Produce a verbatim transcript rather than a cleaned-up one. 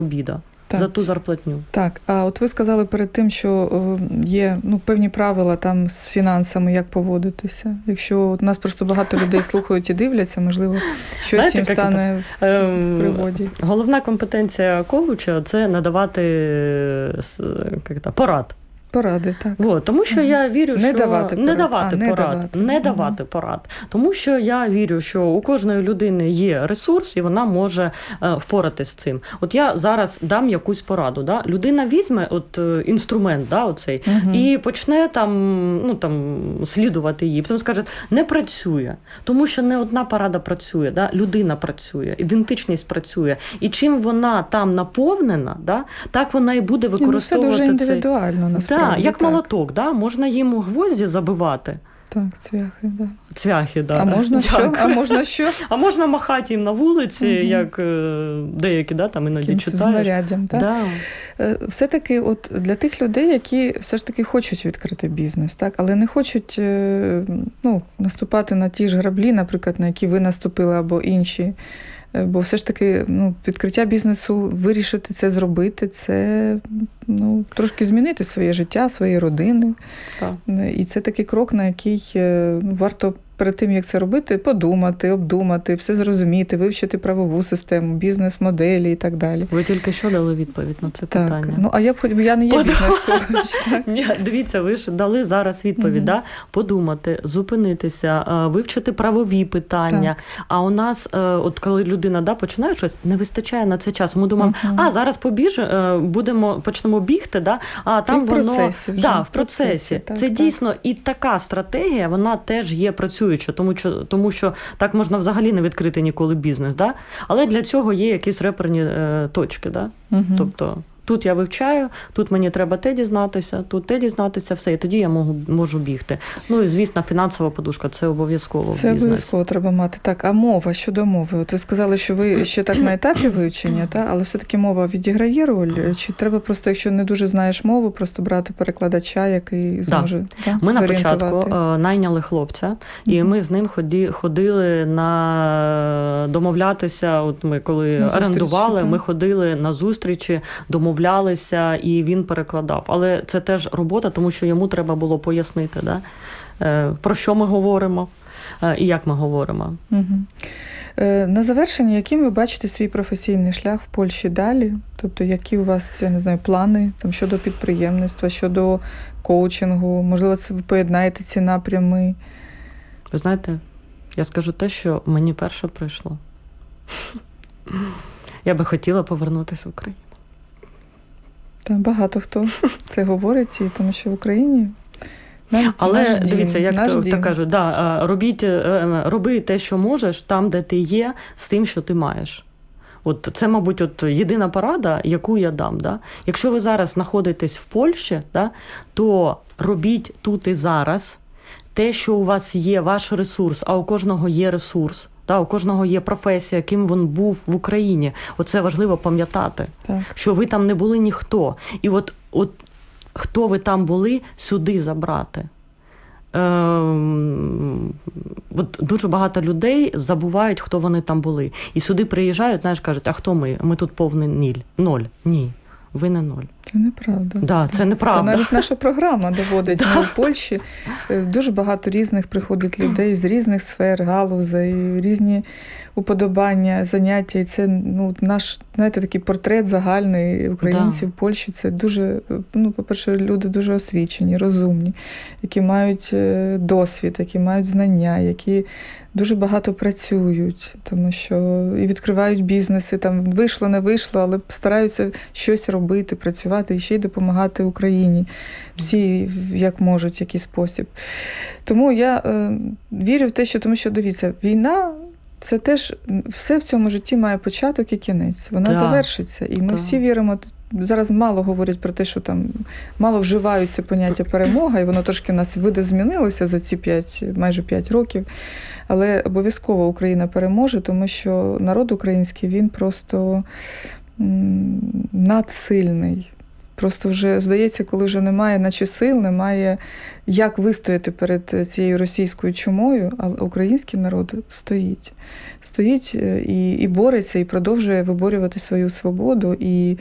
обіда. Так. За ту зарплатню. Так, а от ви сказали перед тим, що є ну, певні правила там з фінансами, як поводитися. Якщо от нас просто багато людей слухають і дивляться, можливо, щось Знаєте, їм стане в пригоді. Головна компетенція коуча – це надавати як-то, порад. Поради, так. Вот, тому що я вірю, не що давати не порад. давати а, порад, не давати, не давати порад. Тому що я вірю, що у кожної людини є ресурс, і вона може е, впоратись з цим. От я зараз дам якусь пораду. Да? Людина візьме от інструмент, да, оцей, угу. і почне там, ну, там, слідувати її. Потім скаже, не працює. Тому що не одна порада працює, да? Людина працює, ідентичність працює. І чим вона там наповнена, да? так вона і буде використовувати це. Це дуже цей... індивідуально, насправді. Так, як так. молоток, да? Можна їм гвозді забивати. Так, цвяхи, да. Цвяхи, да. А можна що? А можна що? А можна махати їм на вулиці, угу. як деякі, да, там іноді Кимсь читаєш. Знаряддям, так? Да. Все-таки от для тих людей, які все ж таки хочуть відкрити бізнес, так, але не хочуть ну, наступати на ті ж граблі, наприклад, на які ви наступили або інші. Бо все ж таки ну, відкриття бізнесу, вирішити це зробити, це ну, трошки змінити своє життя, свої родини. Так. І це такий крок, на який ну, варто перед тим, як це робити, подумати, обдумати, все зрозуміти, вивчити правову систему, бізнес-моделі і так далі. Ви тільки що дали відповідь на це так. питання? Ну, а я б хоч я не є бізнес-коуч. Ні, дивіться, ви ж дали зараз відповідь, mm-hmm. да? Подумати, зупинитися, вивчити правові питання. Так. А у нас, от коли людина да, починає щось, не вистачає на це часу. Ми думаємо, mm-hmm. а зараз побіж, будемо, почнемо бігти, да? а там і в воно... процесі вже. Да, в процесі. Так, це так. дійсно і така стратегія, вона теж є працююча, тому що, тому що так можна взагалі не відкрити ніколи бізнес, да? Але для цього є якісь реперні е, точки. Да? Mm-hmm. Тобто тут я вивчаю, тут мені треба те дізнатися, тут те дізнатися, все, і тоді я можу, можу бігти. Ну і, звісно, фінансова подушка – це обов'язково в бізнесі. Це обов'язково треба мати. Так, а мова, щодо мови? От ви сказали, що ви ще так на етапі вивчення, та? Але все-таки мова відіграє роль? Чи треба просто, якщо не дуже знаєш мову, просто брати перекладача, який зможе да. та, Ми на початку найняли хлопця, і mm-hmm. ми з ним ході, ходили на домовлятися, от ми коли на орендували, зустрічі, ми ходили на зустрічі, домовлялися, і він перекладав. Але це теж робота, тому що йому треба було пояснити, да? Про що ми говоримо і як ми говоримо. Угу. На завершення, яким ви бачите свій професійний шлях в Польщі далі? Тобто, які у вас, я не знаю, плани там, щодо підприємництва, щодо коучингу? Можливо, це ви поєднаєте ці напрями? Ви знаєте, я скажу те, що мені перше прийшло. Я би хотіла повернутися в Україну. Там багато хто це говорить, і тому що в Україні але наш дивіться, дім, як наш то, дім. так кажуть, да, робіть, роби те, що можеш, там, де ти є, з тим, що ти маєш. От це, мабуть, от єдина порада, яку я дам. Да? Якщо ви зараз знаходитесь в Польщі, да, то робіть тут і зараз те, що у вас є, ваш ресурс, а у кожного є ресурс. Да, у кожного є професія, ким він був в Україні. Оце важливо пам'ятати, так. що ви там не були ніхто. І от, от хто ви там були, сюди забрати. Ем, от дуже багато людей забувають, хто вони там були. І сюди приїжджають, знаєш, кажуть, а хто ми? Ми тут повний ніль. Ноль. Ні. Ви не ноль. Це неправда. Да, це неправда. Та навіть наша програма доводить. Да. Ми в Польщі дуже багато різних приходить людей з різних сфер, галузей, різні уподобання, заняття. І це ну, наш, знаєте, такий портрет загальний українців да. в Польщі. Це дуже, ну, по-перше, люди дуже освічені, розумні, які мають досвід, які мають знання, які дуже багато працюють, тому що і відкривають бізнеси, там вийшло, не вийшло, але стараються щось робити, працювати і ще й допомагати Україні. Всі як можуть, в який спосіб. Тому я е, вірю в те, що, тому що, дивіться, війна – це теж, все в цьому житті має початок і кінець. Вона да. завершиться. І ми да. всі віримо, зараз мало говорять про те, що там мало вживають це поняття перемога, і воно трошки в нас видозмінилося за ці п'ять, майже п'ять років. Але обов'язково Україна переможе, тому що народ український, він просто надсильний. Просто вже, здається, коли вже немає наче сил, немає як вистояти перед цією російською чумою, а український народ стоїть. Стоїть і, і бореться, і продовжує виборювати свою свободу, і